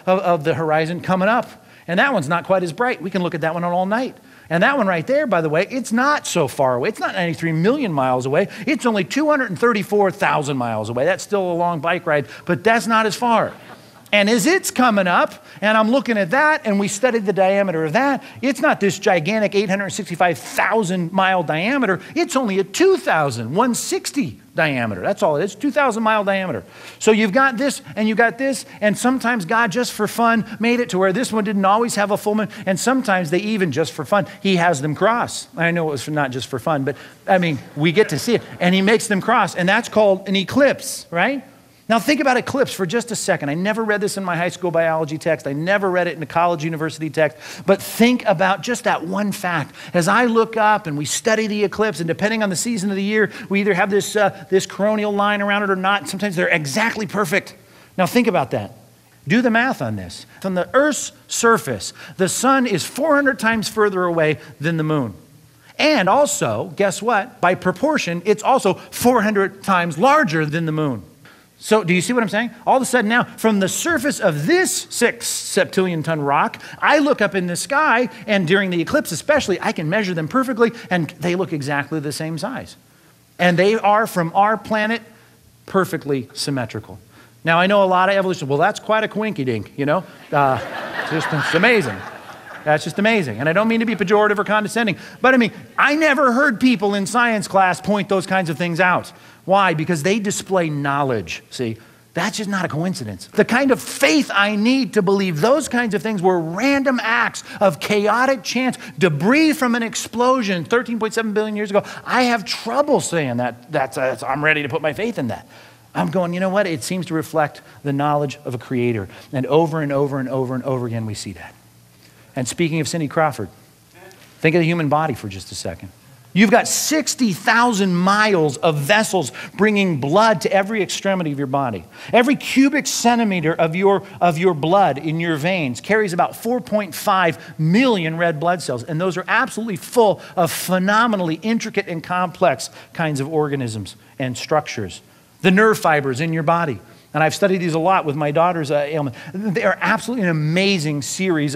of the horizon coming up. And that one's not quite as bright. We can look at that one all night. And that one right there, by the way, it's not so far away. It's not 93 million miles away. It's only 234,000 miles away. That's still a long bike ride, but that's not as far. And as it's coming up, and I'm looking at that, and we studied the diameter of that, it's not this gigantic 865,000 mile diameter. It's only a 160 diameter. That's all it is, 2,000 mile diameter. So you've got this, and you got this, and sometimes God, just for fun, made it to where this one didn't always have a full moon, and sometimes they even, just for fun, he has them cross. I know it was not just for fun, but I mean, we get to see it, and he makes them cross, and that's called an eclipse, right? Now think about eclipse for just a second. I never read this in my high school biology text. I never read it in a college university text. But think about just that one fact. As I look up and we study the eclipse, and depending on the season of the year, we either have this coronal line around it or not. Sometimes they're exactly perfect. Now think about that. Do the math on this. From the Earth's surface, the sun is 400 times further away than the moon. And also, guess what? By proportion, it's also 400 times larger than the moon. So do you see what I'm saying? All of a sudden now, from the surface of this 6 septillion-ton rock, I look up in the sky, and during the eclipse especially, I can measure them perfectly, and they look exactly the same size. And they are, from our planet, perfectly symmetrical. Now, I know a lot of evolution, well, that's quite a coinky-dink, you know? It's amazing. That's just amazing. And I don't mean to be pejorative or condescending, but I mean, I never heard people in science class point those kinds of things out. Why? Because they display knowledge, see? That's just not a coincidence. The kind of faith I need to believe those kinds of things were random acts of chaotic chance, debris from an explosion 13.7 billion years ago. I have trouble saying that. I'm ready to put my faith in that. I'm going, you know what? It seems to reflect the knowledge of a creator. And over and over and over and over again, we see that. And speaking of Cindy Crawford, think of the human body for just a second. You've got 60,000 miles of vessels bringing blood to every extremity of your body. Every cubic centimeter of your blood in your veins carries about 4.5 million red blood cells. And those are absolutely full of phenomenally intricate and complex kinds of organisms and structures. The nerve fibers in your body. And I've studied these a lot with my daughter's ailment. They are absolutely an amazing series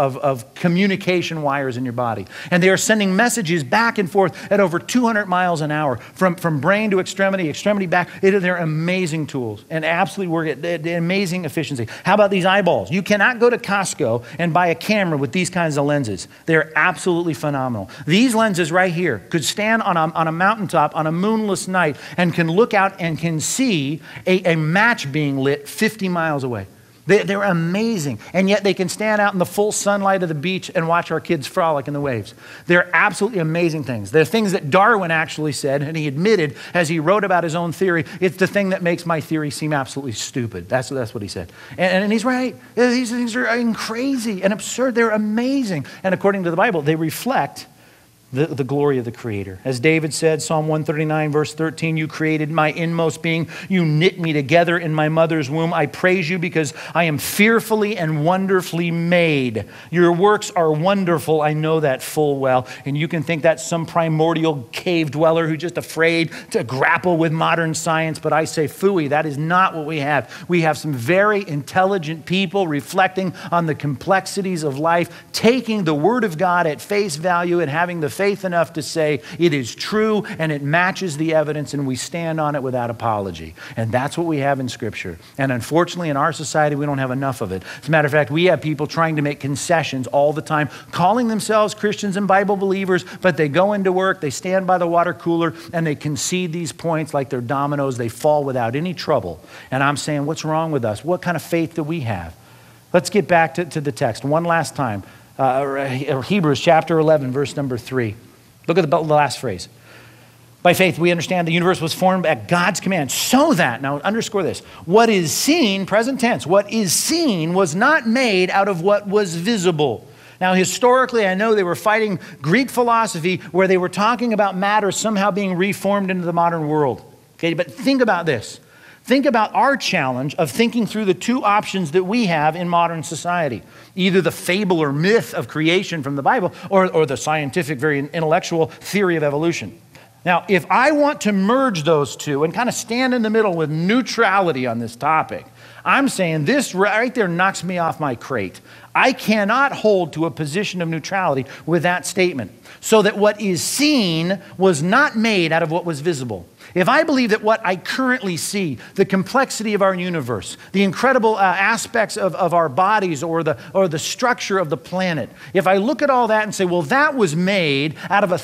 of communication wires in your body. And they are sending messages back and forth at over 200 miles an hour from brain to extremity, extremity back. They're amazing tools and absolutely work at amazing efficiency. How about these eyeballs? You cannot go to Costco and buy a camera with these kinds of lenses. They're absolutely phenomenal. These lenses right here could stand on a mountaintop on a moonless night and can look out and can see a match being lit 50 miles away. They're amazing. And yet they can stand out in the full sunlight of the beach and watch our kids frolic in the waves. They're absolutely amazing things. They're things that Darwin actually said, and he admitted as he wrote about his own theory, it's the thing that makes my theory seem absolutely stupid. That's what he said. And he's right. These things are crazy and absurd. They're amazing. And according to the Bible, they reflect the glory of the Creator. As David said, Psalm 139, verse 13, you created my inmost being. You knit me together in my mother's womb. I praise you because I am fearfully and wonderfully made. Your works are wonderful. I know that full well. And you can think that's some primordial cave dweller who's just afraid to grapple with modern science. But I say, phooey, that is not what we have. We have some very intelligent people reflecting on the complexities of life, taking the Word of God at face value and having the faith enough to say it is true and it matches the evidence and we stand on it without apology. And that's what we have in Scripture. And unfortunately in our society we don't have enough of it. As a matter of fact, we have people trying to make concessions all the time, calling themselves Christians and Bible believers, but they go into work, they stand by the water cooler, and they concede these points like they're dominoes. They fall without any trouble. And I'm saying, what's wrong with us? What kind of faith do we have? Let's get back to the text one last time. Hebrews chapter 11, verse number 3. Look at the last phrase. By faith, we understand the universe was formed at God's command so that, now underscore this, what is seen, present tense, what is seen was not made out of what was visible. Now, historically, I know they were fighting Greek philosophy where they were talking about matter somehow being reformed into the modern world. Okay, but think about this. Think about our challenge of thinking through the two options that we have in modern society. Either the fable or myth of creation from the Bible or the scientific, very intellectual theory of evolution. Now, if I want to merge those two and kind of stand in the middle with neutrality on this topic, I'm saying this right there knocks me off my crate. I cannot hold to a position of neutrality with that statement, so that what is seen was not made out of what was visible. If I believe that what I currently see, the complexity of our universe, the incredible aspects of our bodies or the structure of the planet, if I look at all that and say, well, that was made out of a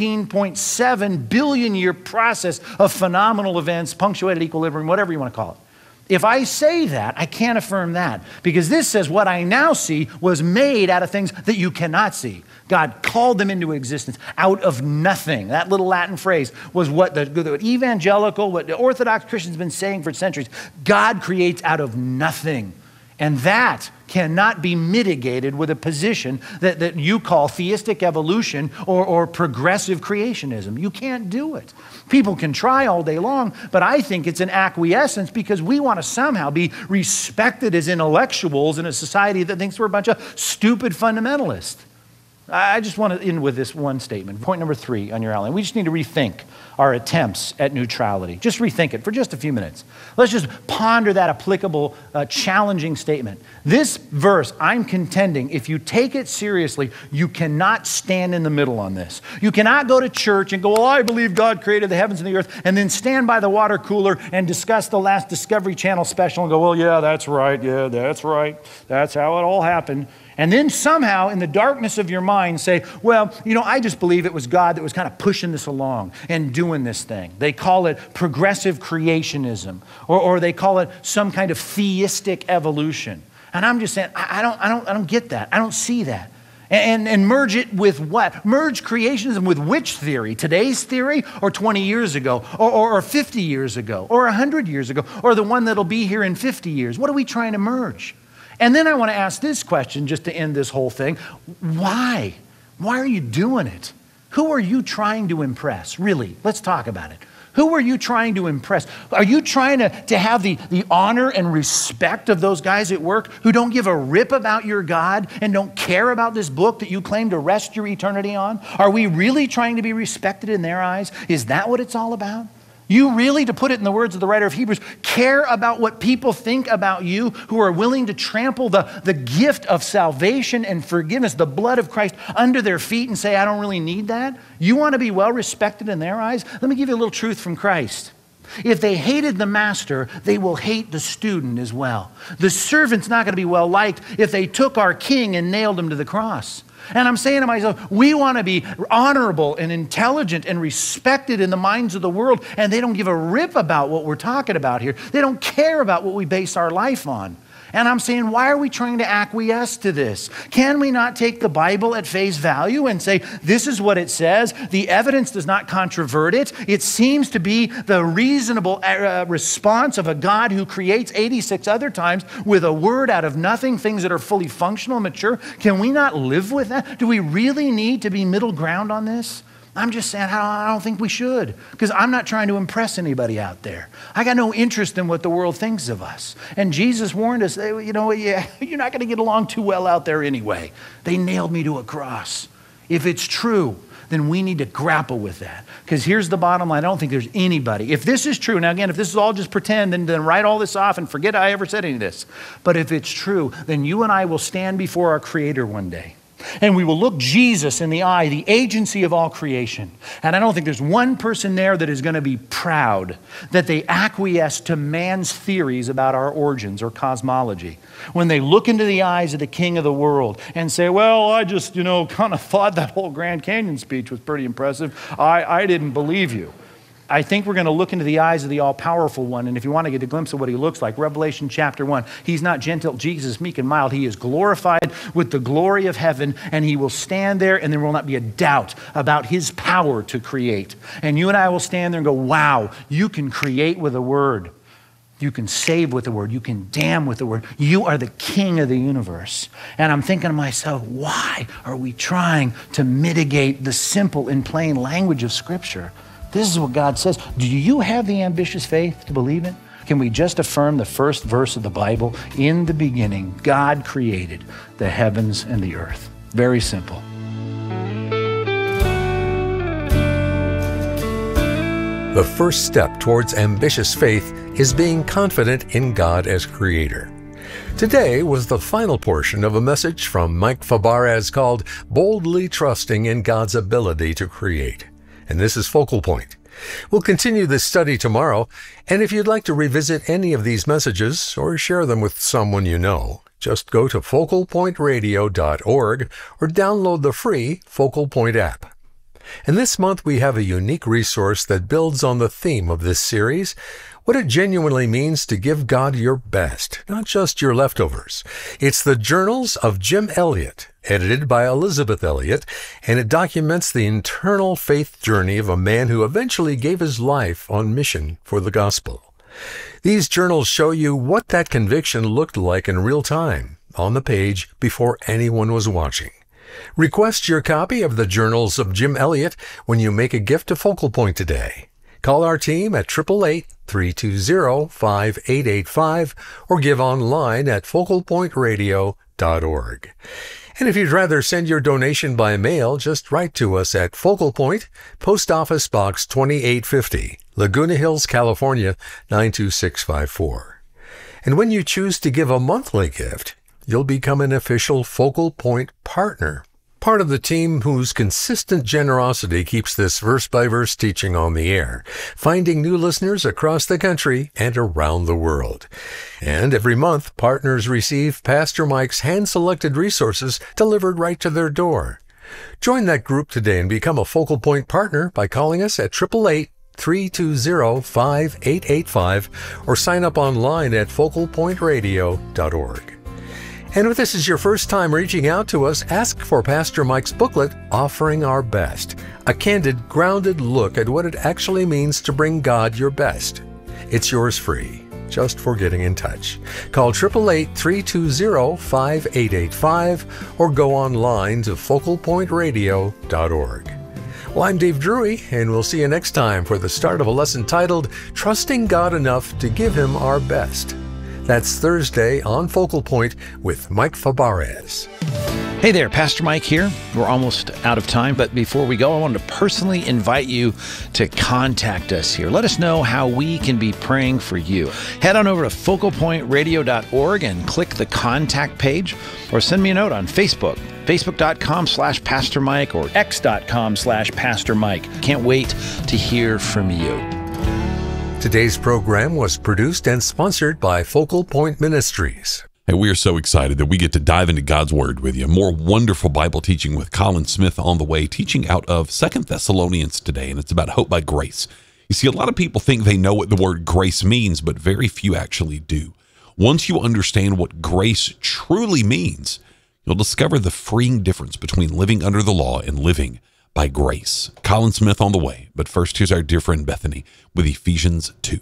13.7 billion year process of phenomenal events, punctuated equilibrium, whatever you want to call it. If I say that, I can't affirm that, because this says what I now see was made out of things that you cannot see. God called them into existence out of nothing. That little Latin phrase was what the evangelical, what the Orthodox Christians have been saying for centuries. God creates out of nothing. And that cannot be mitigated with a position that you call theistic evolution or progressive creationism. You can't do it. People can try all day long, but I think it's an acquiescence because we want to somehow be respected as intellectuals in a society that thinks we're a bunch of stupid fundamentalists. I just want to end with this one statement. Point number 3 on your outline. We just need to rethink our attempts at neutrality. Just rethink it for just a few minutes. Let's just ponder that applicable, challenging statement. This verse, I'm contending, if you take it seriously, you cannot stand in the middle on this. You cannot go to church and go, well, I believe God created the heavens and the earth, and then stand by the water cooler and discuss the last Discovery Channel special and go, well, yeah, that's right. That's how it all happened. And then somehow in the darkness of your mind say, well, I just believe it was God that was kind of pushing this along and doing this thing. They call it progressive creationism, or they call it some kind of theistic evolution. And I'm just saying, I don't get that. I don't see that. And merge it with what? Merge creationism with which theory? Today's theory or 20 years ago or 50 years ago or 100 years ago or the one that'll be here in 50 years? What are we trying to merge? And then I want to ask this question just to end this whole thing. Why? Why are you doing it? Who are you trying to impress? Really, let's talk about it. Who are you trying to impress? Are you trying to have the honor and respect of those guys at work who don't give a rip about your God and don't care about this book that you claim to rest your eternity on? Are we really trying to be respected in their eyes? Is that what it's all about? You really, to put it in the words of the writer of Hebrews, care about what people think about you, who are willing to trample the gift of salvation and forgiveness, the blood of Christ, under their feet and say, I don't really need that? You want to be well respected in their eyes? Let me give you a little truth from Christ. If they hated the master, they will hate the student as well. The servant's not going to be well liked if they took our king and nailed him to the cross. And I'm saying to myself, we want to be honorable and intelligent and respected in the minds of the world, and they don't give a rip about what we're talking about here. They don't care about what we base our life on. And I'm saying, why are we trying to acquiesce to this? Can we not take the Bible at face value and say, this is what it says? The evidence does not controvert it. It seems to be the reasonable response of a God who creates 86 other times with a word out of nothing, things that are fully functional and mature. Can we not live with that? Do we really need to be middle ground on this? I'm just saying, I don't think we should, because I'm not trying to impress anybody out there. I got no interest in what the world thinks of us. And Jesus warned us, you're not going to get along too well out there anyway. They nailed me to a cross. If it's true, then we need to grapple with that. Because here's the bottom line. I don't think there's anybody. If this is true, now again, if this is all just pretend, then write all this off and forget I ever said any of this. But if it's true, then you and I will stand before our Creator one day. And we will look Jesus in the eye, the agency of all creation. And I don't think there's one person there that is going to be proud that they acquiesce to man's theories about our origins or cosmology. When they look into the eyes of the King of the world and say, well, I just, kind of thought that whole Grand Canyon speech was pretty impressive. I didn't believe you. I think we're going to look into the eyes of the all-powerful one, and if you want to get a glimpse of what he looks like, Revelation chapter 1, he's not gentle, Jesus, meek and mild. He is glorified with the glory of heaven, and he will stand there, and there will not be a doubt about his power to create. And you and I will stand there and go, wow, you can create with a word. You can save with the word. You can damn with the word. You are the king of the universe. And I'm thinking to myself, why are we trying to mitigate the simple and plain language of Scripture? This is what God says. Do you have the ambitious faith to believe it? Can we just affirm the first verse of the Bible? In the beginning, God created the heavens and the earth. Very simple. The first step towards ambitious faith is being confident in God as Creator. Today was the final portion of a message from Mike Fabarez called Boldly Trusting in God's Ability to Create. And this is Focal Point. We'll continue this study tomorrow, and if you'd like to revisit any of these messages or share them with someone you know, just go to focalpointradio.org or download the free Focal Point app. And this month we have a unique resource that builds on the theme of this series, what it genuinely means to give God your best, not just your leftovers. It's the Journals of Jim Elliot, edited by Elizabeth Elliot, and it documents the internal faith journey of a man who eventually gave his life on mission for the gospel. These journals show you what that conviction looked like in real time, on the page, before anyone was watching. Request your copy of the Journals of Jim Elliot when you make a gift to Focal Point today. Call our team at 888-320-5885 or give online at focalpointradio.org. And if you'd rather send your donation by mail, just write to us at Focal Point, Post Office Box 2850, Laguna Hills, California, 92654. And when you choose to give a monthly gift, you'll become an official Focal Point partner, part of the team whose consistent generosity keeps this verse-by-verse teaching on the air, finding new listeners across the country and around the world. And every month, partners receive Pastor Mike's hand-selected resources delivered right to their door. Join that group today and become a Focal Point partner by calling us at 888-320-5885 or sign up online at focalpointradio.org. And if this is your first time reaching out to us, ask for Pastor Mike's booklet, Offering Our Best, a candid, grounded look at what it actually means to bring God your best. It's yours free, just for getting in touch. Call 888-320-5885 or go online to focalpointradio.org. Well, I'm Dave Drury, and we'll see you next time for the start of a lesson titled, Trusting God Enough to Give Him Our Best. That's Thursday on Focal Point with Mike Fabarez. Hey there, Pastor Mike here. We're almost out of time, but before we go, I wanted to personally invite you to contact us here. Let us know how we can be praying for you. Head on over to focalpointradio.org and click the contact page, or send me a note on Facebook, facebook.com/Pastor Mike or x.com/Pastor Mike. Can't wait to hear from you. Today's program was produced and sponsored by Focal Point Ministries. Hey, we are so excited that we get to dive into God's Word with you. More wonderful Bible teaching with Colin Smith on the way, teaching out of 2 Thessalonians today, and it's about hope by grace. You see, a lot of people think they know what the word grace means, but very few actually do. Once you understand what grace truly means, you'll discover the freeing difference between living under the law and living by grace. Colin Smith on the way, but first here's our dear friend Bethany with Ephesians 2.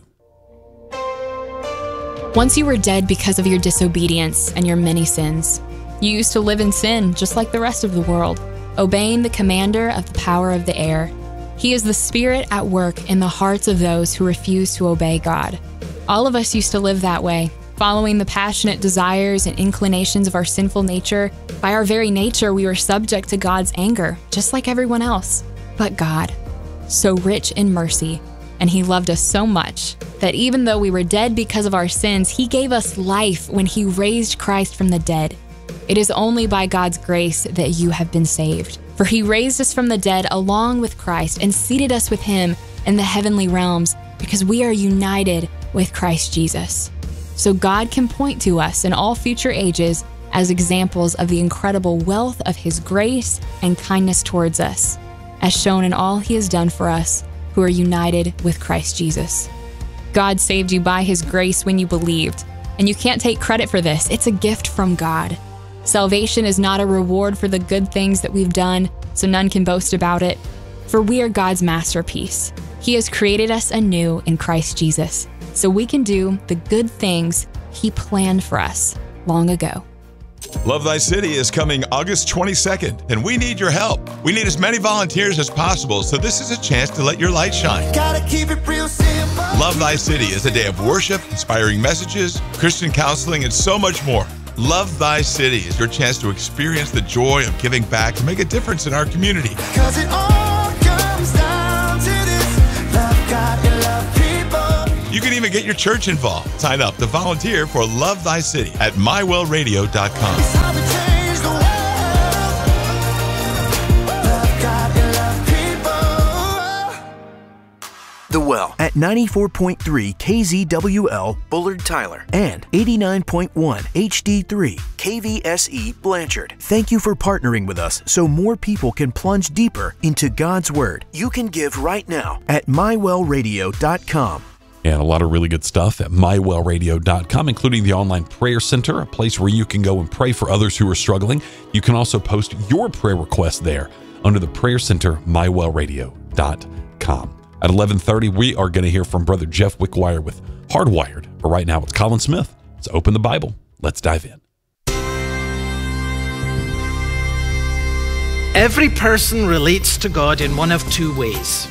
Once you were dead because of your disobedience and your many sins. You used to live in sin just like the rest of the world, obeying the commander of the power of the air. He is the spirit at work in the hearts of those who refuse to obey God. All of us used to live that way, following the passionate desires and inclinations of our sinful nature. By our very nature, we were subject to God's anger, just like everyone else. But God, so rich in mercy, and He loved us so much that even though we were dead because of our sins, He gave us life when He raised Christ from the dead. It is only by God's grace that you have been saved. For He raised us from the dead along with Christ and seated us with Him in the heavenly realms because we are united with Christ Jesus. So God can point to us in all future ages as examples of the incredible wealth of His grace and kindness towards us, as shown in all He has done for us who are united with Christ Jesus. God saved you by His grace when you believed, and you can't take credit for this. It's a gift from God. Salvation is not a reward for the good things that we've done, so none can boast about it, for we are God's masterpiece. He has created us anew in Christ Jesus, so we can do the good things He planned for us long ago. Love Thy City is coming August 22nd, and we need your help. We need as many volunteers as possible, so this is a chance to let your light shine. Gotta keep it real simple. Love Thy City is a day of worship, inspiring messages, Christian counseling, and so much more. Love Thy City is your chance to experience the joy of giving back to make a difference in our community. 'Cause it all comes down to this. Love God. You can even get your church involved. Sign up to volunteer for Love Thy City at mywellradio.com. It's how we change the world. Love God and love people. The Well at 94.3 KZWL Bullard Tyler and 89.1 HD3 KVSE Blanchard. Thank you for partnering with us so more people can plunge deeper into God's Word. You can give right now at mywellradio.com. And a lot of really good stuff at mywellradio.com, including the online prayer center, a place where you can go and pray for others who are struggling. You can also post your prayer request there under the prayer center, mywellradio.com. At 11:30, we are going to hear from Brother Jeff Wickwire with Hardwired. But right now, it's Colin Smith. Let's open the Bible. Let's dive in. Every person relates to God in one of two ways.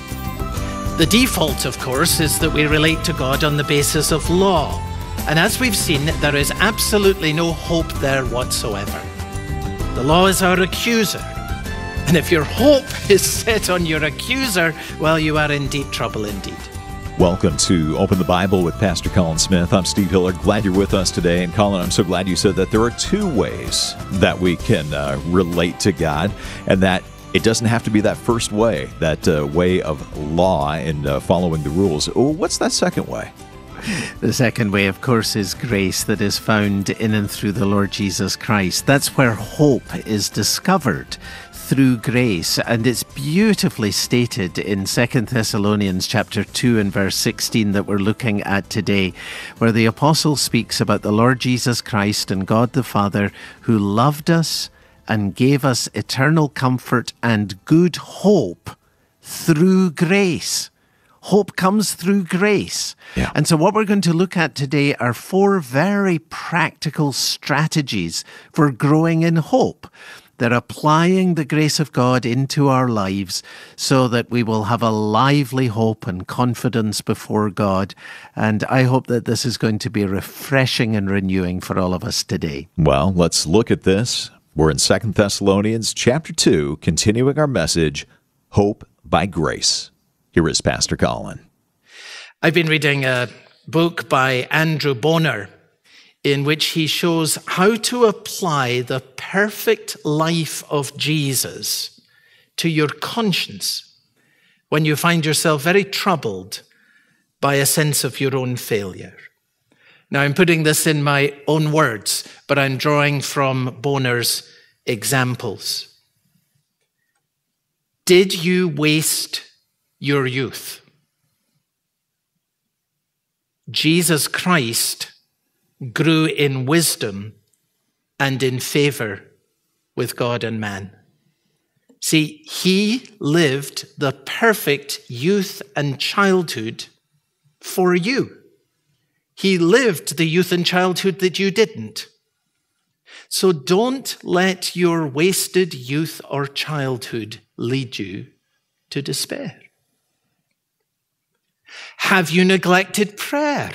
The default, of course, is that we relate to God on the basis of law. And as we've seen, there is absolutely no hope there whatsoever. The law is our accuser. And if your hope is set on your accuser, well, you are in deep trouble indeed. Welcome to Open the Bible with Pastor Colin Smith. I'm Steve Hiller. Glad you're with us today. And Colin, I'm so glad you said that there are two ways that we can relate to God, and that it doesn't have to be that first way, that way of law and following the rules. What's that second way? The second way, of course, is grace that is found in and through the Lord Jesus Christ. That's where hope is discovered, through grace. And it's beautifully stated in 2 Thessalonians chapter 2 and verse 16 that we're looking at today, where the apostle speaks about the Lord Jesus Christ and God the Father, who loved us and gave us eternal comfort and good hope through grace. Hope comes through grace. Yeah. And so what we're going to look at today are 4 very practical strategies for growing in hope. They're applying the grace of God into our lives so that we will have a lively hope and confidence before God. And I hope that this is going to be refreshing and renewing for all of us today. Well, let's look at this. We're in 2 Thessalonians chapter 2, continuing our message, Hope by Grace. Here is Pastor Colin. I've been reading a book by Andrew Bonar in which he shows how to apply the perfect life of Jesus to your conscience when you find yourself very troubled by a sense of your own failure. Now, I'm putting this in my own words, but I'm drawing from Bonar's examples. Did you waste your youth? Jesus Christ grew in wisdom and in favor with God and man. See, he lived the perfect youth and childhood for you. He lived the youth and childhood that you didn't. So don't let your wasted youth or childhood lead you to despair. Have you neglected prayer?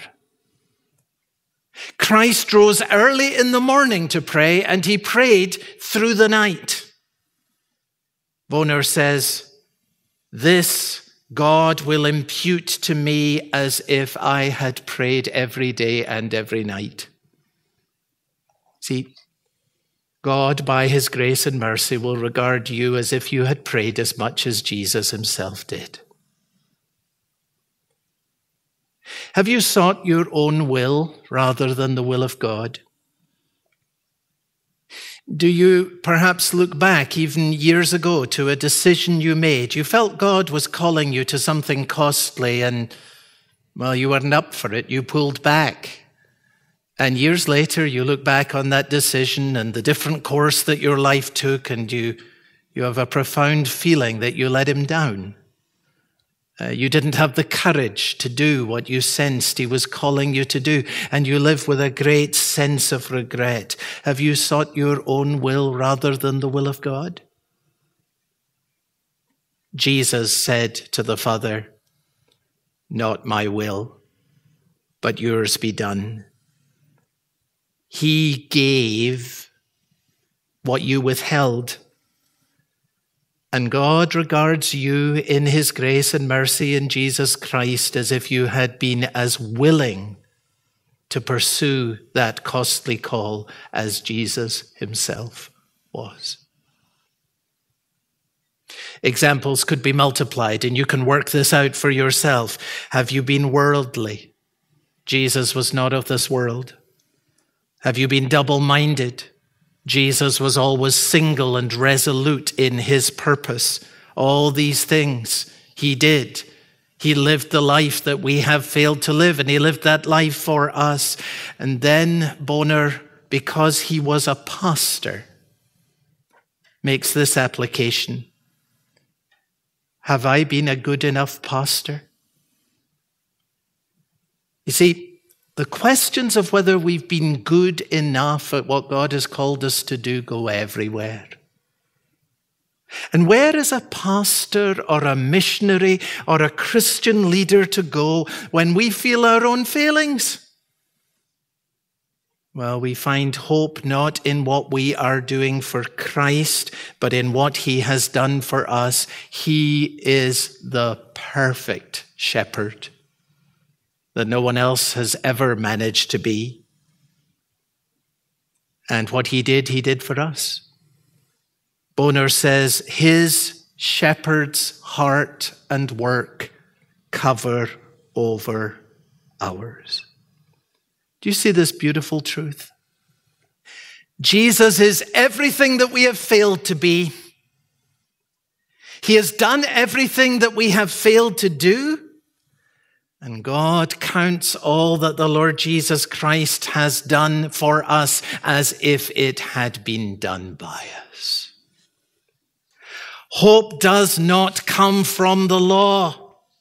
Christ rose early in the morning to pray, and he prayed through the night. Bonar says, this God will impute to me as if I had prayed every day and every night. See, God, by his grace and mercy, will regard you as if you had prayed as much as Jesus himself did. Have you sought your own will rather than the will of God? Do you perhaps look back even years ago to a decision you made? You felt God was calling you to something costly and, well, you weren't up for it. You pulled back. And years later, you look back on that decision and the different course that your life took, and you have a profound feeling that you let him down. You didn't have the courage to do what you sensed he was calling you to do, and you live with a great sense of regret. Have you sought your own will rather than the will of God? Jesus said to the Father, not my will, but yours be done. He gave what you withheld, And God regards you in his grace and mercy in Jesus Christ as if you had been as willing to pursue that costly call as Jesus himself was. Examples could be multiplied, and you can work this out for yourself. Have you been worldly? Jesus was not of this world. Have you been double-minded? Jesus was always single and resolute in his purpose. All these things he did. He lived the life that we have failed to live, and he lived that life for us. And then Bonar, because he was a pastor, makes this application. Have I been a good enough pastor? You see, the questions of whether we've been good enough at what God has called us to do go everywhere. And where is a pastor or a missionary or a Christian leader to go when we feel our own failings? Well, we find hope not in what we are doing for Christ, but in what he has done for us. He is the perfect shepherd that no one else has ever managed to be. And what he did for us. Bonar says, his shepherd's heart and work cover over ours. Do you see this beautiful truth? Jesus is everything that we have failed to be. He has done everything that we have failed to do. And God counts all that the Lord Jesus Christ has done for us as if it had been done by us. Hope does not come from the law.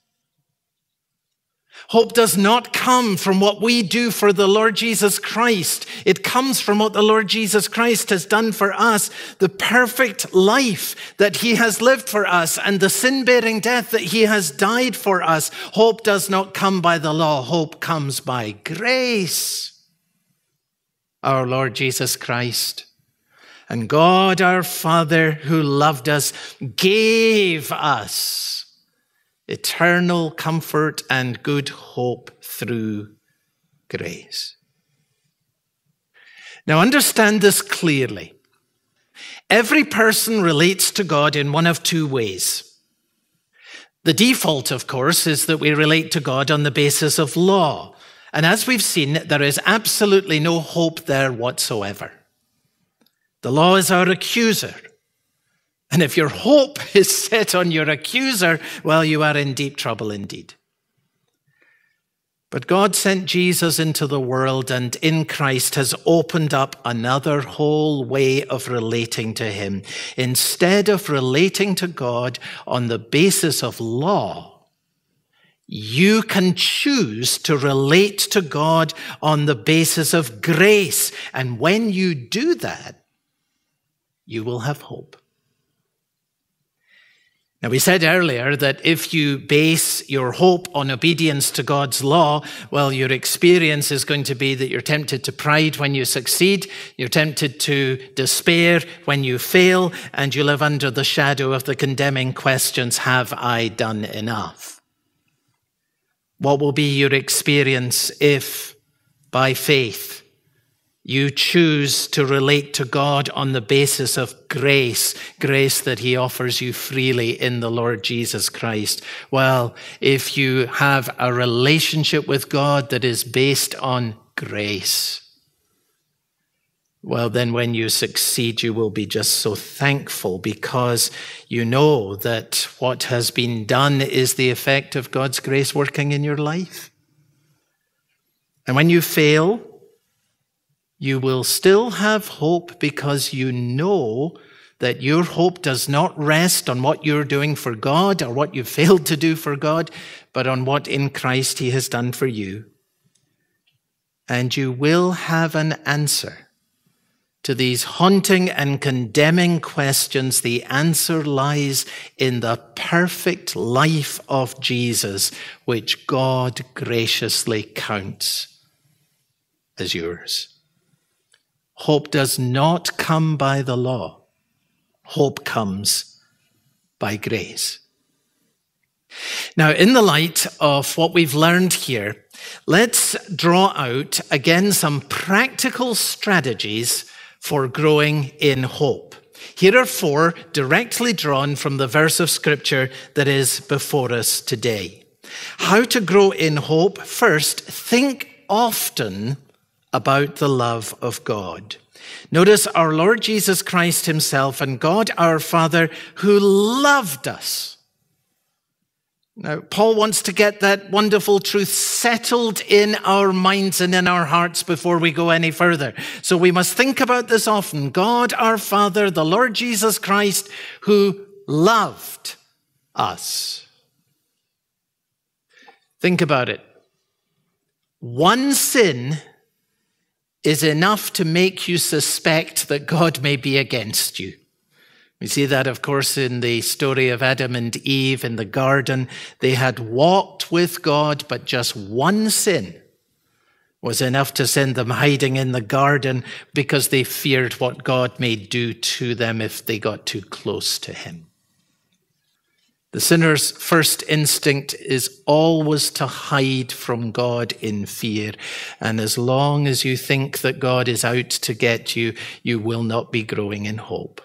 Hope does not come from what we do for the Lord Jesus Christ. It comes from what the Lord Jesus Christ has done for us, the perfect life that he has lived for us and the sin-bearing death that he has died for us. Hope does not come by the law. Hope comes by grace. Our Lord Jesus Christ and God our Father who loved us gave us eternal comfort and good hope through grace. Now understand this clearly. Every person relates to God in one of two ways. The default, of course, is that we relate to God on the basis of law. And as we've seen, there is absolutely no hope there whatsoever. The law is our accuser. And if your hope is set on your accuser, well, you are in deep trouble indeed. But God sent Jesus into the world and in Christ has opened up another whole way of relating to him. Instead of relating to God on the basis of law, you can choose to relate to God on the basis of grace. And when you do that, you will have hope. Now, we said earlier that if you base your hope on obedience to God's law, well, your experience is going to be that you're tempted to pride when you succeed, you're tempted to despair when you fail, and you live under the shadow of the condemning questions, have I done enough? What will be your experience if, by faith, you choose to relate to God on the basis of grace that he offers you freely in the Lord Jesus Christ? Well, if you have a relationship with God that is based on grace, well, then when you succeed, you will be just so thankful because you know that what has been done is the effect of God's grace working in your life. And when you fail, you will still have hope because you know that your hope does not rest on what you're doing for God or what you failed to do for God, but on what in Christ he has done for you. And you will have an answer to these haunting and condemning questions. The answer lies in the perfect life of Jesus, which God graciously counts as yours. Hope does not come by the law. Hope comes by grace. Now, in the light of what we've learned here, let's draw out again some practical strategies for growing in hope. Here are 4 directly drawn from the verse of Scripture that is before us today. How to grow in hope? First, think often about the love of God. Notice our Lord Jesus Christ himself and God our Father who loved us. Now, Paul wants to get that wonderful truth settled in our minds and in our hearts before we go any further. So we must think about this often. God our Father, the Lord Jesus Christ, who loved us. Think about it. One sin is enough to make you suspect that God may be against you. We see that, of course, in the story of Adam and Eve in the garden. They had walked with God, but just one sin was enough to send them hiding in the garden because they feared what God may do to them if they got too close to him. The sinner's first instinct is always to hide from God in fear. And as long as you think that God is out to get you, you will not be growing in hope.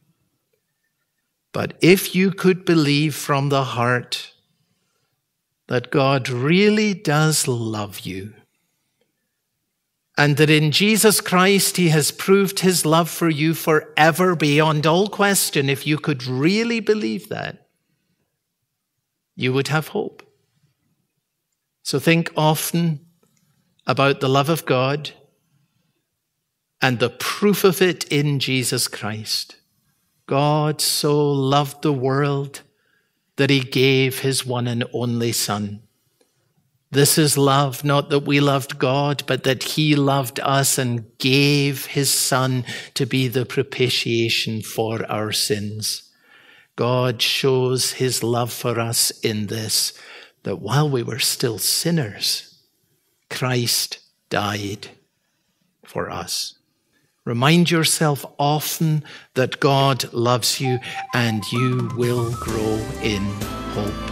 But if you could believe from the heart that God really does love you, and that in Jesus Christ he has proved his love for you forever beyond all question, if you could really believe that, you would have hope. So think often about the love of God and the proof of it in Jesus Christ. God so loved the world that he gave his one and only Son. This is love, not that we loved God, but that he loved us and gave his Son to be the propitiation for our sins. God shows his love for us in this, that while we were still sinners, Christ died for us. Remind yourself often that God loves you and you will grow in hope.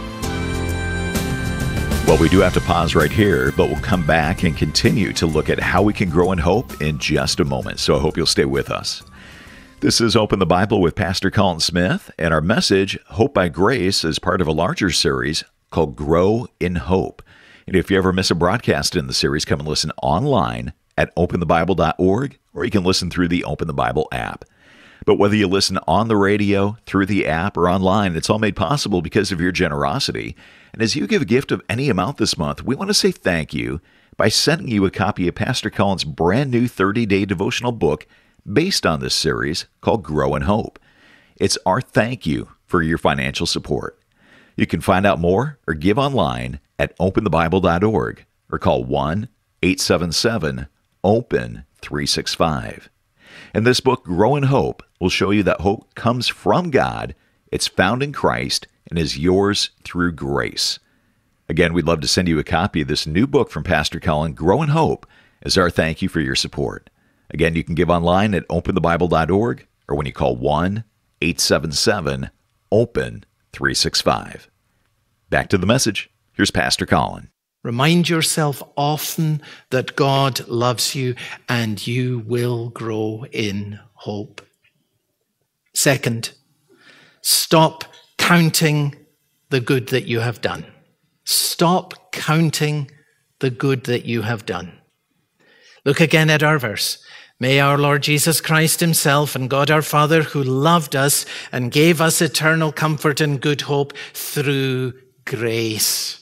Well, we do have to pause right here, but we'll come back and continue to look at how we can grow in hope in just a moment. So I hope you'll stay with us. This is Open the Bible with Pastor Colin Smith, and our message, Hope by Grace, is part of a larger series called Grow in Hope. And if you ever miss a broadcast in the series, come and listen online at openthebible.org, or you can listen through the Open the Bible app. But whether you listen on the radio, through the app, or online, it's all made possible because of your generosity. And as you give a gift of any amount this month, we want to say thank you by sending you a copy of Pastor Colin's brand new 30-day devotional book based on this series called Grow in Hope. It's our thank you for your financial support. You can find out more or give online at openthebible.org or call 1-877-OPEN-365. And this book, Grow in Hope, will show you that hope comes from God, it's found in Christ, and is yours through grace. Again, we'd love to send you a copy of this new book from Pastor Colin, Grow in Hope, as our thank you for your support. Again, you can give online at openthebible.org or when you call 1-877-OPEN-365. Back to the message. Here's Pastor Colin. Remind yourself often that God loves you and you will grow in hope. Second, stop counting the good that you have done. Stop counting the good that you have done. Look again at our verse. May our Lord Jesus Christ himself and God our Father, who loved us and gave us eternal comfort and good hope through grace.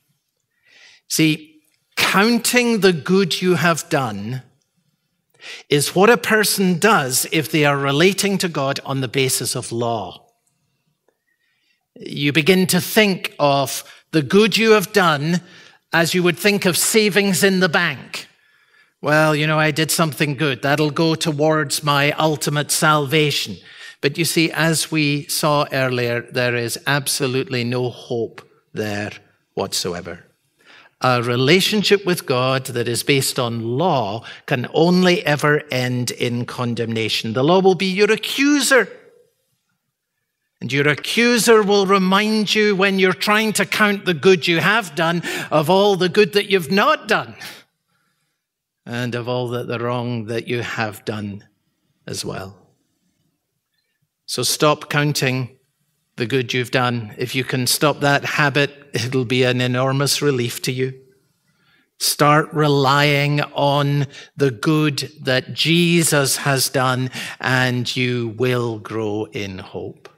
See, counting the good you have done is what a person does if they are relating to God on the basis of law. You begin to think of the good you have done as you would think of savings in the bank. Well, I did something good. That'll go towards my ultimate salvation. But you see, as we saw earlier, there is absolutely no hope there whatsoever. A relationship with God that is based on law can only ever end in condemnation. The law will be your accuser. And your accuser will remind you when you're trying to count the good you have done of all the good that you've not done, and of all the wrong that you have done as well. So stop counting the good you've done. If you can stop that habit, it'll be an enormous relief to you. Start relying on the good that Jesus has done, and you will grow in hope.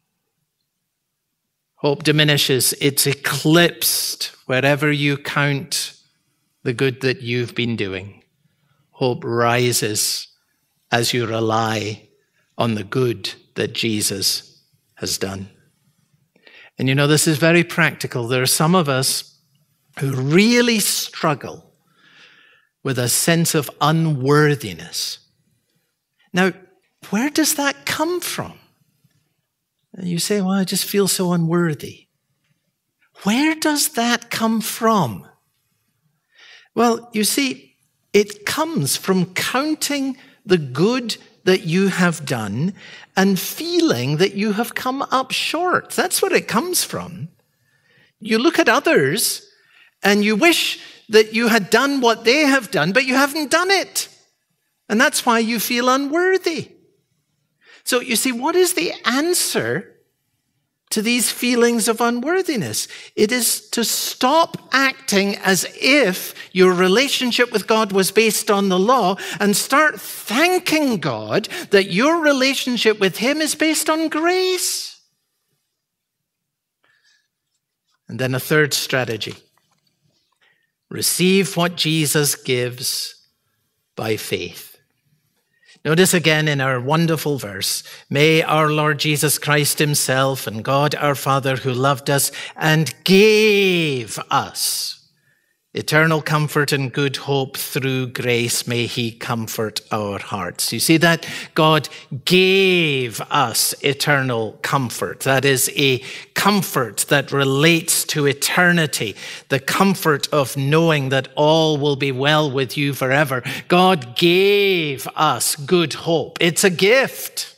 Hope diminishes. It's eclipsed wherever you count the good that you've been doing. Hope rises as you rely on the good that Jesus has done. And you know, this is very practical. There are some of us who really struggle with a sense of unworthiness. Now, where does that come from? And you say, well, I just feel so unworthy. Where does that come from? Well, you see, it comes from counting the good that you have done and feeling that you have come up short. That's where it comes from. You look at others and you wish that you had done what they have done, but you haven't done it. And that's why you feel unworthy. So you see, what is the answer to these feelings of unworthiness? It is to stop acting as if your relationship with God was based on the law and start thanking God that your relationship with Him is based on grace. And then a third strategy. Receive what Jesus gives by faith. Notice again in our wonderful verse, may our Lord Jesus Christ Himself and God our Father who loved us and gave us eternal comfort and good hope through grace, may He comfort our hearts. You see that? God gave us eternal comfort. That is a comfort that relates to eternity, the comfort of knowing that all will be well with you forever. God gave us good hope. It's a gift.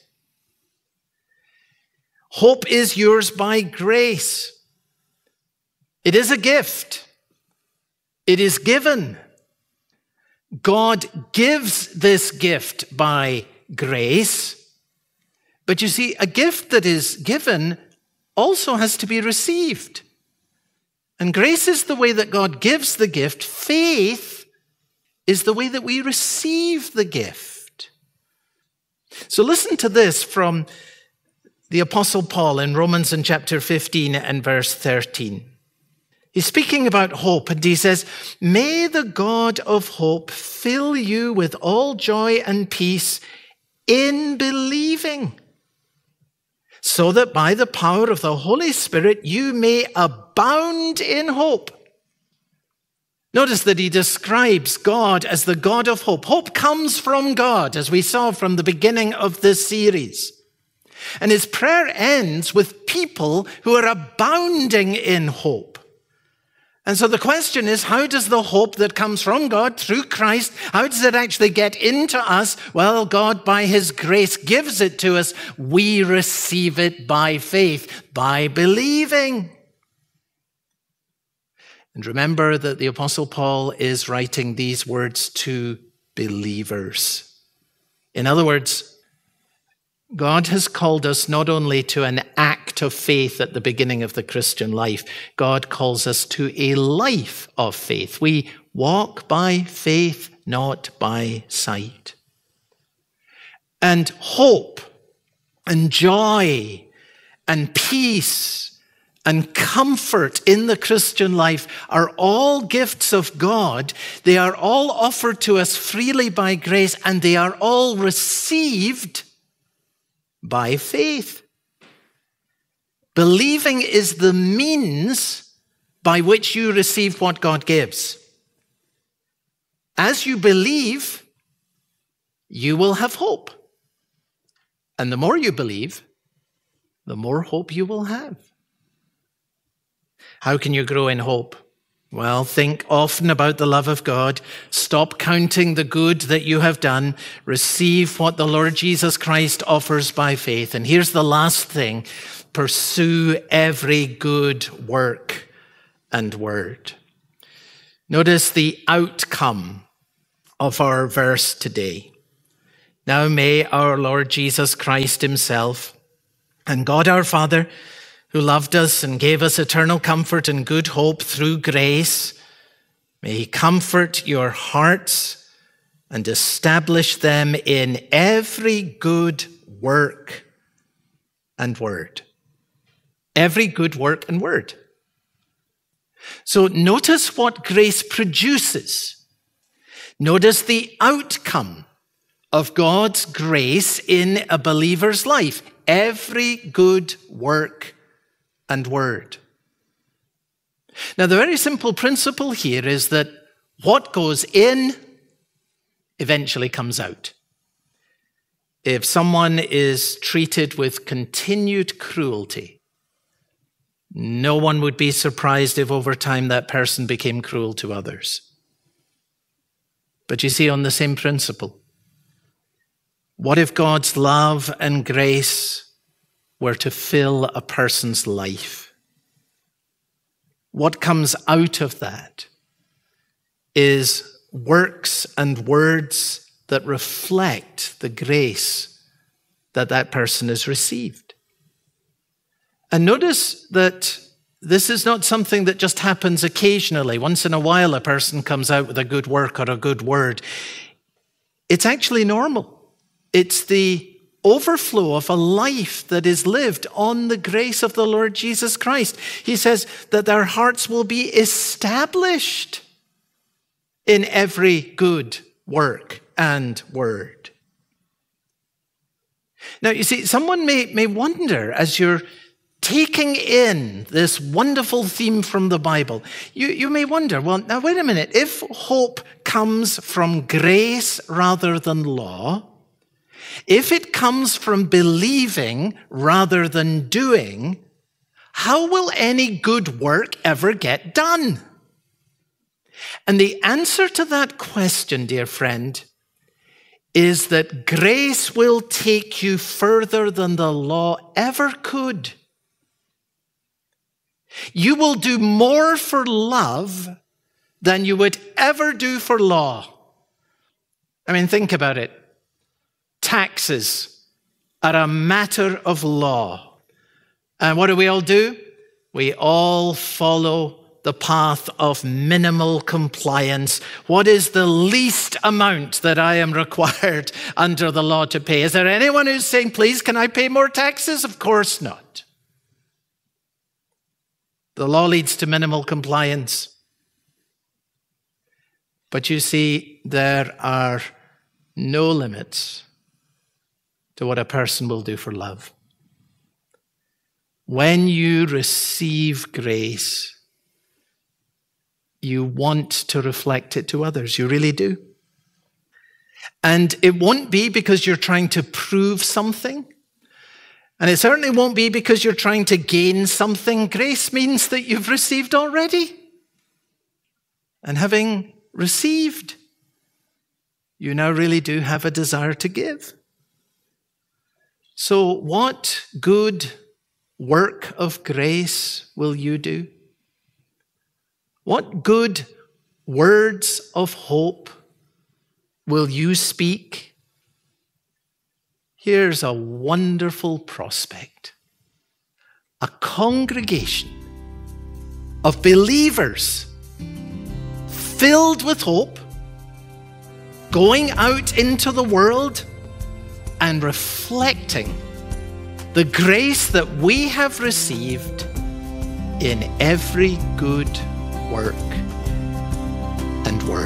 Hope is yours by grace. It is a gift. It is given. God gives this gift by grace. But you see, a gift that is given also has to be received. And grace is the way that God gives the gift. Faith is the way that we receive the gift. So listen to this from the Apostle Paul in Romans in chapter 15 and verse 13. He's speaking about hope, and he says, may the God of hope fill you with all joy and peace in believing, so that by the power of the Holy Spirit you may abound in hope. Notice that he describes God as the God of hope. Hope comes from God, as we saw from the beginning of this series. And his prayer ends with people who are abounding in hope. And so the question is, how does the hope that comes from God through Christ, how does it actually get into us? Well, God, by His grace, gives it to us. We receive it by faith, by believing. And remember that the Apostle Paul is writing these words to believers. In other words, God has called us not only to an act of faith at the beginning of the Christian life, God calls us to a life of faith. We walk by faith, not by sight. And hope and joy and peace and comfort in the Christian life are all gifts of God. They are all offered to us freely by grace, and they are all received by faith. Believing is the means by which you receive what God gives. As you believe, you will have hope. And the more you believe, the more hope you will have. How can you grow in hope? Well, think often about the love of God. Stop counting the good that you have done. Receive what the Lord Jesus Christ offers by faith. And here's the last thing. Pursue every good work and word. Notice the outcome of our verse today. Now may our Lord Jesus Christ himself and God our Father, who loved us and gave us eternal comfort and good hope through grace, may he comfort your hearts and establish them in every good work and word. Every good work and word. So notice what grace produces. Notice the outcome of God's grace in a believer's life. Every good work and word. Now, the very simple principle here is that what goes in eventually comes out. If someone is treated with continued cruelty, no one would be surprised if over time that person became cruel to others. But you see, on the same principle, what if God's love and grace were to fill a person's life? What comes out of that is works and words that reflect the grace that that person has received. And notice that this is not something that just happens occasionally. Once in a while, a person comes out with a good work or a good word. It's actually normal. It's the overflow of a life that is lived on the grace of the Lord Jesus Christ. He says that our hearts will be established in every good work and word. Now, you see, someone may wonder as you're taking in this wonderful theme from the Bible, you may wonder, well, now wait a minute, if hope comes from grace rather than law, if it comes from believing rather than doing, how will any good work ever get done? And the answer to that question, dear friend, is that grace will take you further than the law ever could. You will do more for love than you would ever do for law. I mean, think about it. Taxes are a matter of law. And what do we all do? We all follow the path of minimal compliance. What is the least amount that I am required under the law to pay? Is there anyone who's saying, please, can I pay more taxes? Of course not. The law leads to minimal compliance. But you see, there are no limits to what a person will do for love. When you receive grace, you want to reflect it to others. You really do. And it won't be because you're trying to prove something. And it certainly won't be because you're trying to gain something. Grace means that you've received already. And having received, you now really do have a desire to give. So what good work of grace will you do? What good words of hope will you speak? Here's a wonderful prospect. A congregation of believers filled with hope, going out into the world and reflecting the grace that we have received in every good work and word.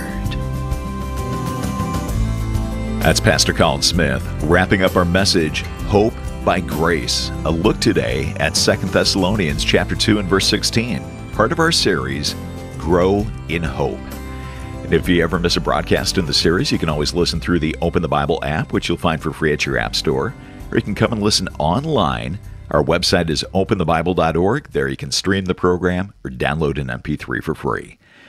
That's Pastor Colin Smith wrapping up our message, Hope by Grace. A look today at 2 Thessalonians chapter 2 and verse 16, part of our series, Grow in Hope. And if you ever miss a broadcast in the series, you can always listen through the Open the Bible app, which you'll find for free at your app store, or you can come and listen online. Our website is openthebible.org. There you can stream the program or download an MP3 for free.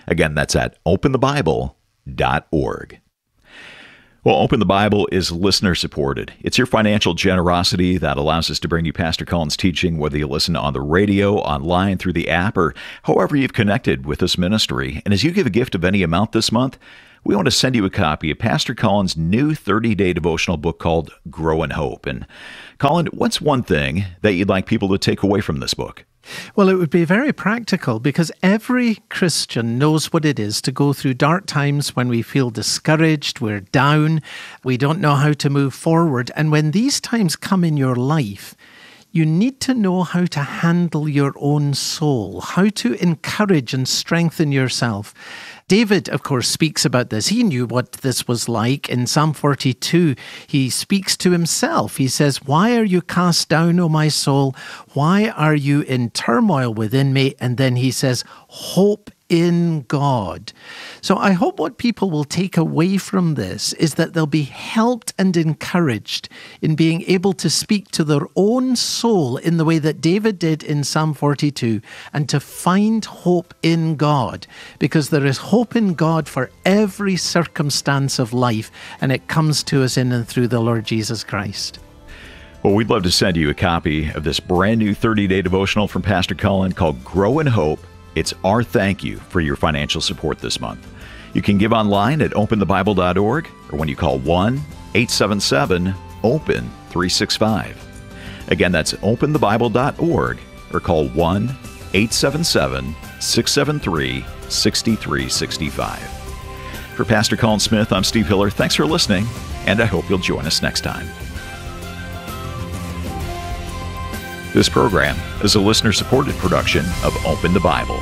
Again, that's at openthebible.org. Well, Open the Bible is listener-supported. It's your financial generosity that allows us to bring you Pastor Colin's teaching, whether you listen on the radio, online, through the app, or however you've connected with this ministry. And as you give a gift of any amount this month, we want to send you a copy of Pastor Colin's new 30-day devotional book called Grow in Hope. And Colin, what's one thing that you'd like people to take away from this book? Well, it would be very practical because every Christian knows what it is to go through dark times when we feel discouraged, we're down, we don't know how to move forward. And when these times come in your life, you need to know how to handle your own soul, how to encourage and strengthen yourself. David, of course, speaks about this. He knew what this was like. In Psalm 42, he speaks to himself. He says, "Why are you cast down, O my soul? Why are you in turmoil within me?" And then he says, "Hope in God." So I hope what people will take away from this is that they'll be helped and encouraged in being able to speak to their own soul in the way that David did in Psalm 42, and to find hope in God, because there is hope in God for every circumstance of life, and it comes to us in and through the Lord Jesus Christ. Well, we'd love to send you a copy of this brand new 30-day devotional from Pastor Colin called Grow in Hope. It's our thank you for your financial support this month. You can give online at openthebible.org or when you call 1-877-OPEN-365. Again, that's openthebible.org or call 1-877-673-6365. For Pastor Colin Smith, I'm Steve Hiller. Thanks for listening, and I hope you'll join us next time. This program is a listener-supported production of Open the Bible.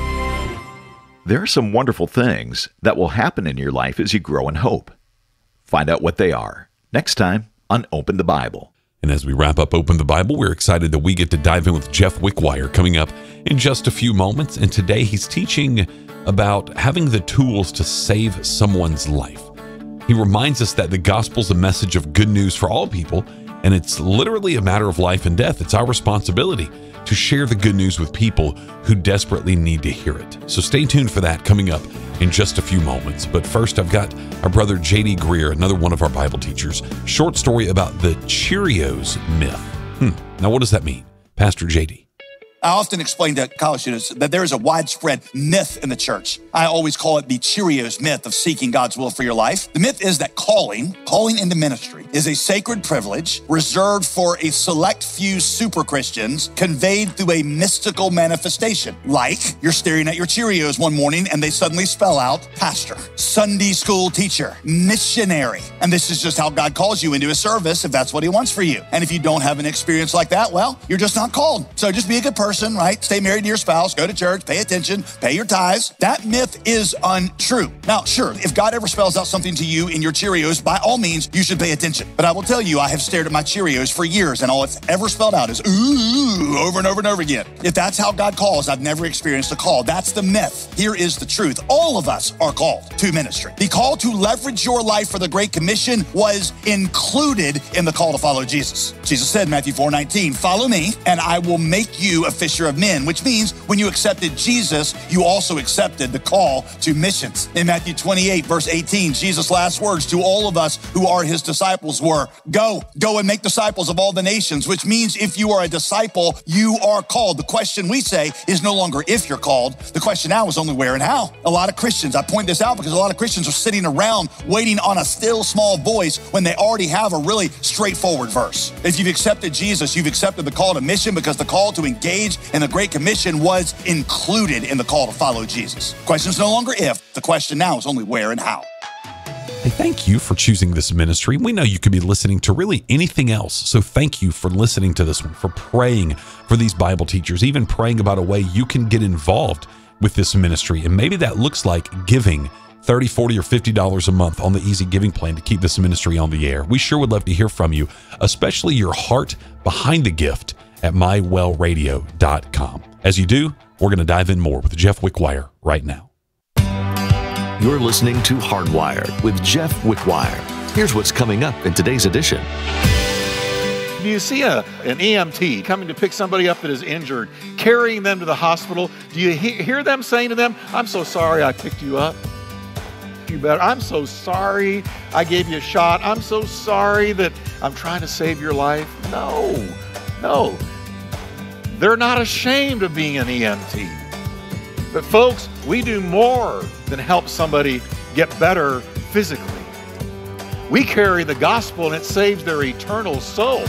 There are some wonderful things that will happen in your life as you grow in hope. Find out what they are next time on Open the Bible. And as we wrap up Open the Bible, we're excited that we get to dive in with Jeff Wickwire coming up in just a few moments. And today he's teaching about having the tools to save someone's life. He reminds us that the gospel's a message of good news for all people, and it's literally a matter of life and death. It's our responsibility to share the good news with people who desperately need to hear it. So stay tuned for that coming up in just a few moments. But first, I've got our brother J.D. Greer, another one of our Bible teachers, short story about the Cheerios myth. Now, what does that mean? Pastor J.D. I often explain to college students that there is a widespread myth in the church. I always call it the Cheerios myth of seeking God's will for your life. The myth is that calling into ministry is a sacred privilege reserved for a select few super Christians, conveyed through a mystical manifestation. Like you're staring at your Cheerios one morning and they suddenly spell out pastor, Sunday school teacher, missionary. And this is just how God calls you into a service if that's what he wants for you. And if you don't have an experience like that, well, you're just not called. So just be a good person. Right? Stay married to your spouse, go to church, pay attention, pay your tithes. That myth is untrue. Now, sure, if God ever spells out something to you in your Cheerios, by all means, you should pay attention. But I will tell you, I have stared at my Cheerios for years, and all it's ever spelled out is ooh, over and over and over again. If that's how God calls, I've never experienced a call. That's the myth. Here is the truth. All of us are called to ministry. The call to leverage your life for the Great Commission was included in the call to follow Jesus. Jesus said in Matthew 4:19, "Follow me, and I will make you a fisher of men," which means when you accepted Jesus, you also accepted the call to missions. In Matthew 28, verse 18, Jesus' last words to all of us who are his disciples were, go and make disciples of all the nations, which means if you are a disciple, you are called. The question we say is no longer if you're called. The question now is only where and how. A lot of Christians, I point this out because a lot of Christians are sitting around waiting on a still small voice when they already have a really straightforward verse. If you've accepted Jesus, you've accepted the call to mission, because the call to engage in the Great Commission was included in the call to follow Jesus. The question is no longer if, the question now is only where and how. Hey, thank you for choosing this ministry. We know you could be listening to really anything else, so thank you for listening to this one, for praying for these Bible teachers, even praying about a way you can get involved with this ministry. And maybe that looks like giving $30, $40, or $50 a month on the Easy Giving plan to keep this ministry on the air. We sure would love to hear from you, especially your heart behind the gift at mywellradio.com. As you do, we're going to dive in more with Jeff Wickwire right now. You're listening to Hardwired with Jeff Wickwire. Here's what's coming up in today's edition. Do you see an EMT coming to pick somebody up that is injured, carrying them to the hospital? Do you hear them saying to them, I'm so sorry I picked you up? You better. I'm so sorry I gave you a shot. I'm so sorry that I'm trying to save your life. No. They're not ashamed of being an EMT. But folks, we do more than help somebody get better physically. We carry the gospel and it saves their eternal soul.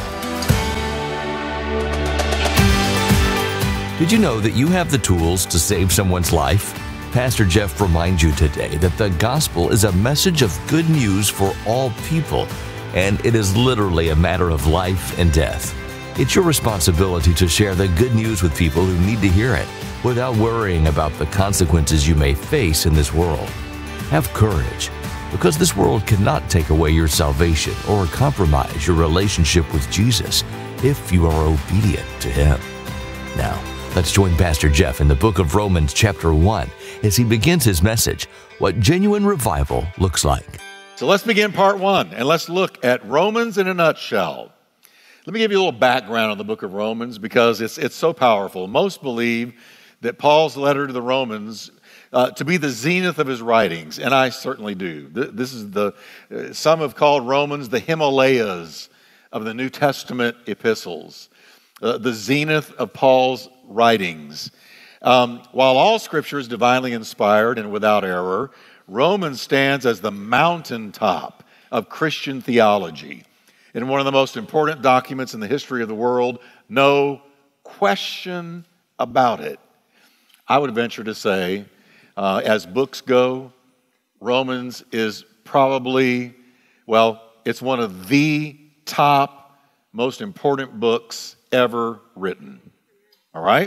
Did you know that you have the tools to save someone's life? Pastor Jeff reminds you today that the gospel is a message of good news for all people, and it is literally a matter of life and death. It's your responsibility to share the good news with people who need to hear it without worrying about the consequences you may face in this world. Have courage, because this world cannot take away your salvation or compromise your relationship with Jesus if you are obedient to Him. Now, let's join Pastor Jeff in the book of Romans chapter 1 as he begins his message, What Genuine Revival Looks Like. So let's begin part 1, and let's look at Romans in a nutshell. Let me give you a little background on the book of Romans because it's so powerful. Most believe that Paul's letter to the Romans to be the zenith of his writings, and I certainly do. This is some have called Romans the Himalayas of the New Testament epistles, the zenith of Paul's writings. While all Scripture is divinely inspired and without error, Romans stands as the mountaintop of Christian theology and one of the most important documents in the history of the world. No question about it. I would venture to say, as books go, Romans is probably, it's one of the top, most important books ever written. All right?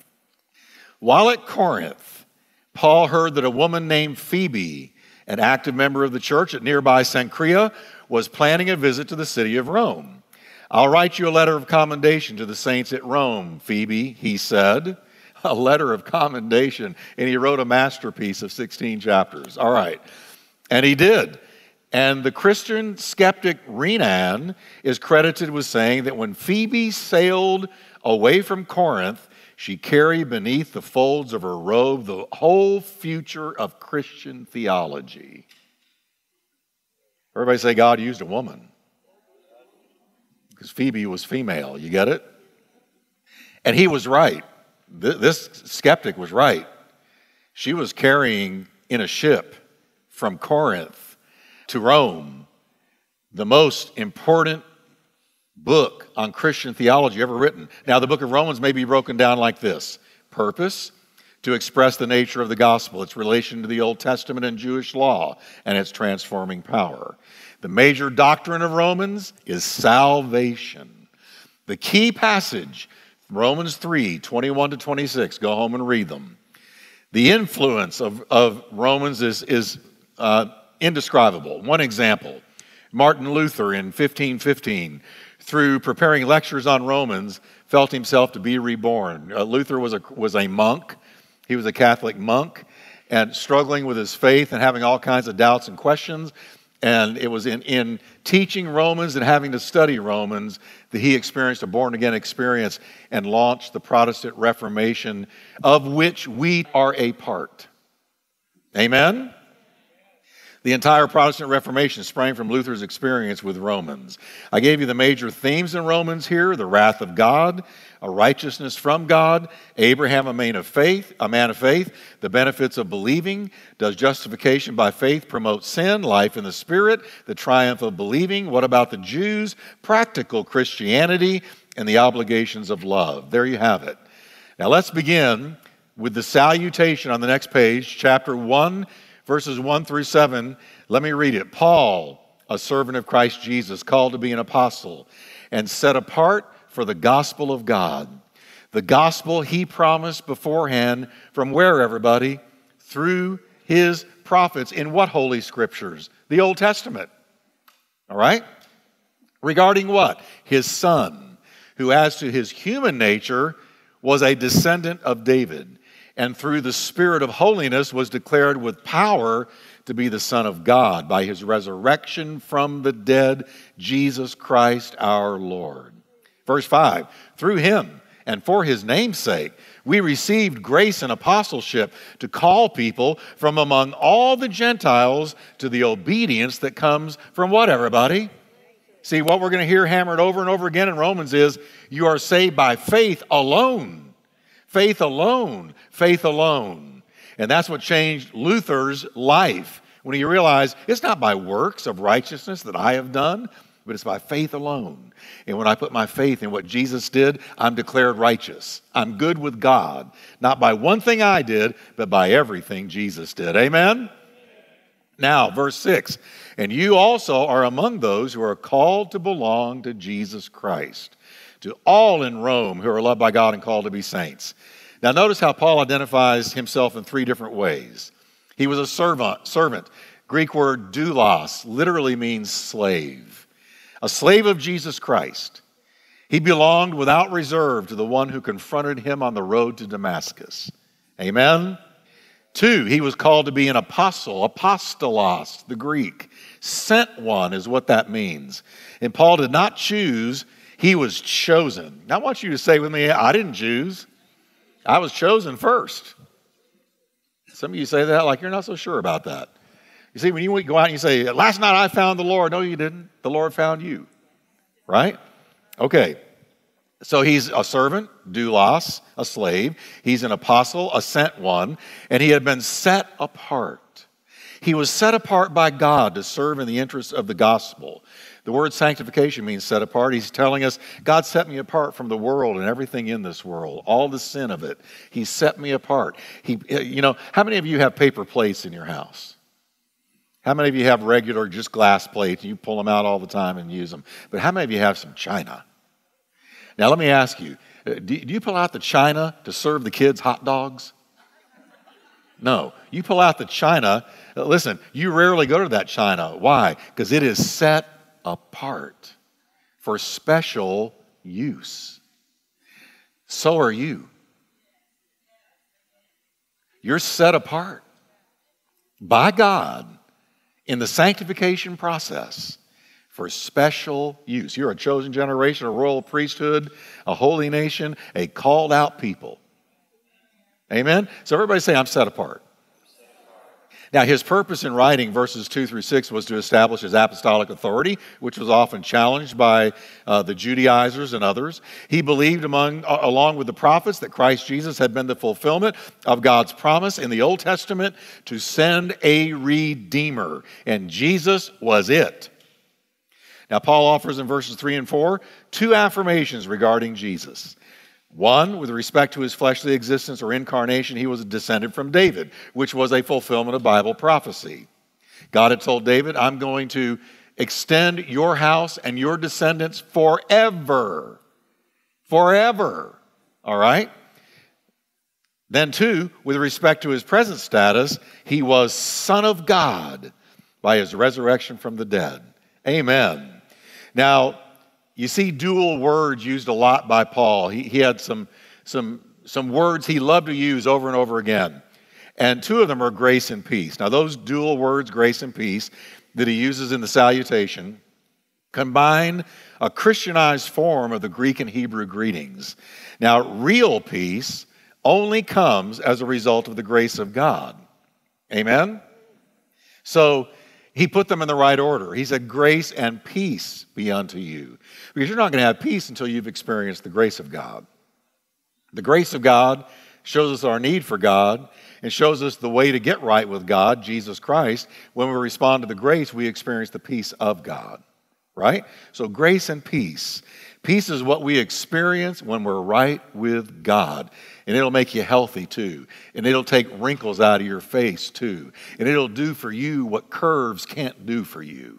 While at Corinth, Paul heard that a woman named Phoebe, an active member of the church at nearby Cenchrea, was planning a visit to the city of Rome. I'll write you a letter of commendation to the saints at Rome, Phoebe, he said. A letter of commendation. And he wrote a masterpiece of 16 chapters. All right. And he did. And the Christian skeptic Renan is credited with saying that when Phoebe sailed away from Corinth, she carried beneath the folds of her robe the whole future of Christian theology. Everybody say God used a woman. Because Phoebe was female. You get it? And he was right. This skeptic was right. She was carrying in a ship from Corinth to Rome the most important book on Christian theology ever written. Now, the book of Romans may be broken down like this. Purpose, to express the nature of the gospel, its relation to the Old Testament and Jewish law, and its transforming power. The major doctrine of Romans is salvation. The key passage, Romans 3, 21 to 26, go home and read them. The influence of Romans is indescribable. One example, Martin Luther in 1515, through preparing lectures on Romans, felt himself to be reborn. Luther was a monk. He was a Catholic monk and struggling with his faith and having all kinds of doubts and questions. And it was in teaching Romans and having to study Romans that he experienced a born-again experience and launched the Protestant Reformation, of which we are a part. Amen? The entire Protestant Reformation sprang from Luther's experience with Romans. I gave you the major themes in Romans here: the wrath of God, a righteousness from God, Abraham, a man of faith, the benefits of believing, does justification by faith promote sin, life in the Spirit, the triumph of believing, what about the Jews, practical Christianity, and the obligations of love. There you have it. Now let's begin with the salutation on the next page, chapter 1, verses 1 through 7. Let me read it. Paul, a servant of Christ Jesus, called to be an apostle and set apart for the gospel of God. The gospel he promised beforehand from where, everybody? Through his prophets. In what holy scriptures? The Old Testament. All right? Regarding what? His son, who as to his human nature was a descendant of David, and through the Spirit of holiness was declared with power to be the Son of God by his resurrection from the dead, Jesus Christ our Lord. Verse 5, through him and for his name's sake, we received grace and apostleship to call people from among all the Gentiles to the obedience that comes from what, everybody? See, what we're going to hear hammered over and over again in Romans is you are saved by faith alone. Faith alone. Faith alone. And that's what changed Luther's life when he realized it's not by works of righteousness that I have done, but it's by faith alone. And when I put my faith in what Jesus did, I'm declared righteous. I'm good with God, not by one thing I did, but by everything Jesus did. Amen? Now, verse 6, and you also are among those who are called to belong to Jesus Christ, to all in Rome who are loved by God and called to be saints. Now, notice how Paul identifies himself in three different ways. He was a servant. Greek word doulos literally means slave. A slave of Jesus Christ. He belonged without reserve to the one who confronted him on the road to Damascus. Amen? 2, he was called to be an apostle, apostolos, the Greek. Sent one is what that means. And Paul did not choose, he was chosen. Now I want you to say with me, I didn't choose. I was chosen first. Some of you say that like you're not so sure about that. You see, when you go out and you say, last night I found the Lord. No, you didn't. The Lord found you. Right? Okay. So he's a servant, doulos, a slave. He's an apostle, a sent one. And he had been set apart. He was set apart by God to serve in the interests of the gospel. The word sanctification means set apart. He's telling us, God set me apart from the world and everything in this world, all the sin of it. He set me apart. How many of you have paper plates in your house? How many of you have regular, just glass plates, and you pull them out all the time and use them? But how many of you have some china? Now, let me ask you, do you pull out the china to serve the kids hot dogs? No. You pull out the china. Listen, you rarely go to that china. Why? Because it is set apart for special use. So are you. You're set apart by God in the sanctification process for special use. You're a chosen generation, a royal priesthood, a holy nation, a called out people. Amen? So everybody say, I'm set apart. Now, his purpose in writing verses 2 through 6 was to establish his apostolic authority, which was often challenged by the Judaizers and others. He believed, along with the prophets, that Christ Jesus had been the fulfillment of God's promise in the Old Testament to send a Redeemer, and Jesus was it. Now, Paul offers in verses 3 and 4 two affirmations regarding Jesus. One, with respect to his fleshly existence or incarnation, he was a descendant from David, which was a fulfillment of Bible prophecy. God had told David, I'm going to extend your house and your descendants forever. Forever. All right? Then 2, with respect to his present status, he was Son of God by his resurrection from the dead. Amen. Now, you see dual words used a lot by Paul. He had some words he loved to use over and over again. And 2 of them are grace and peace. Now, those dual words, grace and peace, that he uses in the salutation, combine a Christianized form of the Greek and Hebrew greetings. Now, real peace only comes as a result of the grace of God. Amen? So, he put them in the right order. He said, grace and peace be unto you. Because you're not going to have peace until you've experienced the grace of God. The grace of God shows us our need for God and shows us the way to get right with God, Jesus Christ. When we respond to the grace, we experience the peace of God. Right? So grace and peace. Peace is what we experience when we're right with God. And it'll make you healthy too. And it'll take wrinkles out of your face too. And it'll do for you what curves can't do for you.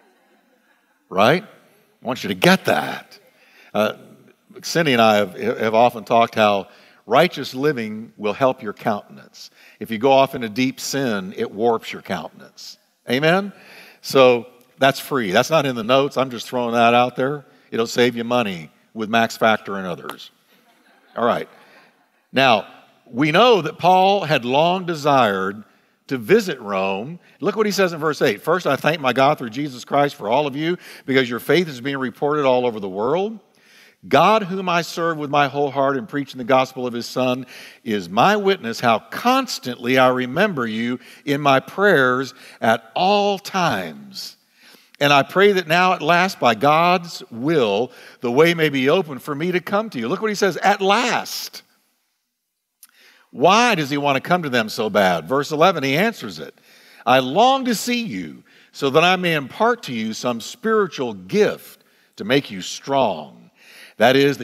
Right? I want you to get that. Cindy and I have often talked how righteous living will help your countenance. If you go off into deep sin, it warps your countenance. Amen? So that's free. That's not in the notes. I'm just throwing that out there. It'll save you money with Max Factor and others. All right. Now, we know that Paul had long desired to visit Rome. Look what he says in verse 8. First, I thank my God through Jesus Christ for all of you because your faith is being reported all over the world. God, whom I serve with my whole heart in preaching the gospel of his Son, is my witness how constantly I remember you in my prayers at all times. And I pray that now at last, by God's will, the way may be open for me to come to you. Look what he says, at last. Why does he want to come to them so bad? Verse 11, he answers it. I long to see you so that I may impart to you some spiritual gift to make you strong. That is,